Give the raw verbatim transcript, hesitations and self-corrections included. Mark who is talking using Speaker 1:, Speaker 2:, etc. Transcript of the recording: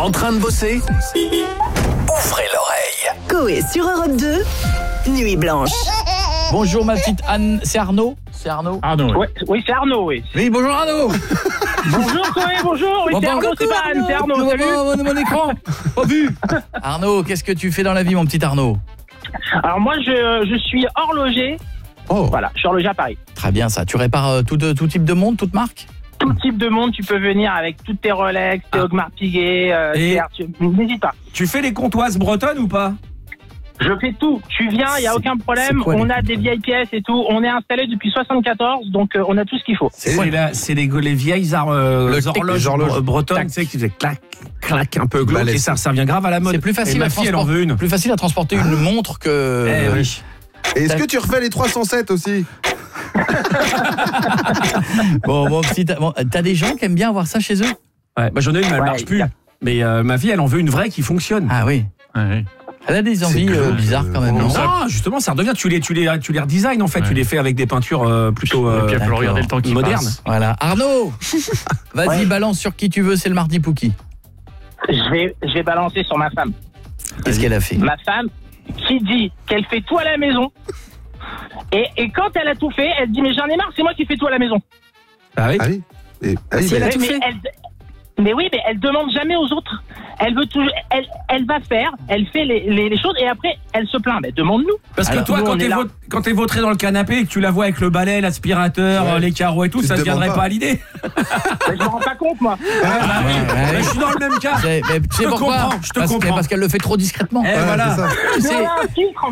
Speaker 1: En train de bosser? Ouvrez l'oreille.
Speaker 2: Coé sur Europe deux, Nuit Blanche.
Speaker 3: Bonjour ma petite Anne, c'est Arnaud C'est Arnaud
Speaker 4: Arnaud, oui.
Speaker 5: Ouais, oui, c'est Arnaud, oui.
Speaker 3: Oui, bonjour Arnaud.
Speaker 5: Bonjour, Coé, bonjour. Oui,
Speaker 3: Bon,
Speaker 5: c'est
Speaker 3: bon,
Speaker 5: Arnaud, c'est pas Anne, c'est Arnaud,
Speaker 3: Mon-
Speaker 5: salut.
Speaker 3: mon, mon, mon écran. Pas vu. Arnaud, qu'est-ce que tu fais dans la vie, mon petit Arnaud?
Speaker 5: Alors moi, je, je suis horloger.
Speaker 3: Oh,
Speaker 5: Voilà, je suis horloger à Paris.
Speaker 3: très bien ça. Tu répares euh, tout, de- tout type de montre, toute marque?
Speaker 5: Tout type de monde, tu peux venir avec toutes tes Rolex, tes
Speaker 4: Ah.
Speaker 5: Audemars Piguet, euh,
Speaker 4: Et-
Speaker 5: tes Arthur- n'hésite pas.
Speaker 4: Tu fais les comptoises bretonnes ou pas?
Speaker 5: Je fais tout. Tu viens, il y a
Speaker 3: C'est-
Speaker 5: aucun
Speaker 3: c'est
Speaker 5: problème.
Speaker 3: quoi,
Speaker 5: On
Speaker 3: les
Speaker 5: a des vieilles pièces et tout. On est installé depuis soixante-quatorze, donc euh, on a tout ce qu'il faut.
Speaker 4: C'est la- c'est les, les vieilles ar- euh,
Speaker 3: Le
Speaker 4: les
Speaker 3: tic,
Speaker 4: horloges,
Speaker 6: les horloges.
Speaker 4: bre- bretonnes,
Speaker 3: Tac.
Speaker 4: tu sais, qui faisaient clac, clac, un peu glauque,
Speaker 6: Balèze.
Speaker 4: et ça, ça revient grave à la mode.
Speaker 3: C'est plus facile,
Speaker 4: Et ma
Speaker 3: à
Speaker 4: fille, elle en
Speaker 3: transpor-
Speaker 4: veut une.
Speaker 3: plus facile à transporter une montre que...
Speaker 4: Eh oui.
Speaker 6: Et est-ce que tu refais les trois cent sept aussi?
Speaker 3: Bon, bon, petit, bon, t'as des gens qui aiment bien avoir ça chez eux?
Speaker 4: Ouais, bah, j'en ai une, mais elle
Speaker 5: Ouais,
Speaker 4: marche plus.
Speaker 5: y a-
Speaker 4: Mais euh, ma fille, elle en veut une vraie qui fonctionne.
Speaker 3: Ah oui. Elle a des envies
Speaker 6: C'est
Speaker 3: euh,
Speaker 6: glauque,
Speaker 3: bizarres quand même,
Speaker 6: euh,
Speaker 3: non?
Speaker 6: ça-
Speaker 4: Ah, justement, ça redevient. Tu les, tu les, tu les redesign en fait.
Speaker 7: Ouais.
Speaker 4: Tu les fais avec des peintures euh, plutôt euh,
Speaker 7: Et puis elle peut
Speaker 3: d'accord.
Speaker 7: regarder le temps qui
Speaker 4: modernes.
Speaker 7: passe.
Speaker 3: Voilà. Arnaud, vas-y,
Speaker 5: Ouais.
Speaker 3: balance sur qui tu veux, c'est le mardi Pouki.
Speaker 5: Je vais, je vais balancer sur ma femme.
Speaker 3: Qu'est-ce qu'elle a fait?
Speaker 5: Ma femme qui dit qu'elle fait tout à la maison. Et, et quand elle a tout fait, elle dit mais j'en ai marre, c'est moi qui fais tout à la maison.
Speaker 4: Ah oui.
Speaker 6: Ah oui. Et, ah oui,
Speaker 3: Si elle a
Speaker 6: mais-
Speaker 3: tout
Speaker 5: mais,
Speaker 3: fait.
Speaker 5: elle, mais oui, mais elle demande jamais aux autres. Elle veut toujours, elle, elle va faire, elle fait les, les, les choses et après elle se plaint. Mais demande-nous.
Speaker 4: Parce que
Speaker 5: Alors,
Speaker 4: toi,
Speaker 5: nous,
Speaker 4: quand
Speaker 5: on
Speaker 4: t'es
Speaker 5: est là.
Speaker 4: vaut- quand t'es vautré dans le canapé et que tu la vois avec le balai, l'aspirateur,
Speaker 6: Ouais.
Speaker 4: euh, les carreaux et tout,
Speaker 6: Tu
Speaker 4: ça
Speaker 6: te
Speaker 4: te viendrait
Speaker 6: demandes
Speaker 4: pas
Speaker 6: pas.
Speaker 4: à l'idée.
Speaker 5: Mais je me rends pas compte moi.
Speaker 4: Ah, bah oui.
Speaker 3: ouais,
Speaker 4: Bah,
Speaker 3: ouais.
Speaker 4: je suis dans le même cas.
Speaker 3: C'est- mais tu sais
Speaker 4: te
Speaker 3: pourquoi?
Speaker 4: comprends, je te
Speaker 3: parce, que-
Speaker 4: comprends.
Speaker 3: parce qu'elle le fait trop discrètement.
Speaker 4: Eh,
Speaker 6: Ouais,
Speaker 4: voilà.
Speaker 6: c'est ça.
Speaker 3: Tu
Speaker 5: Mais
Speaker 3: sais,
Speaker 5: on a un filtre en